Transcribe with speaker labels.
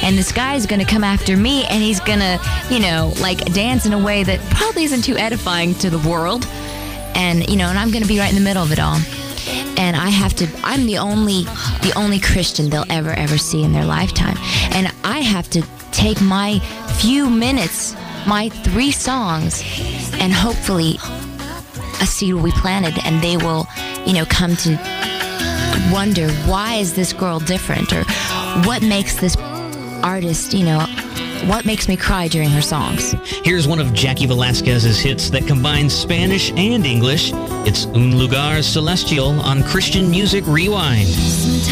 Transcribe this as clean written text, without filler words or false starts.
Speaker 1: and this guy's going to come after me, and he's going to, like dance in a way that probably isn't too edifying to the world. And, and I'm going to be right in the middle of it all. And I'm the only Christian they'll ever see in their lifetime. And I have to take my few minutes, my 3 songs, and hopefully a seed will be planted, and they will, come to wonder, why is this girl different? Or what makes this artist, what makes me cry during her songs?
Speaker 2: Here's one of Jackie Velasquez's hits that combines Spanish and English. It's Un Lugar Celestial on Christian Music Rewind.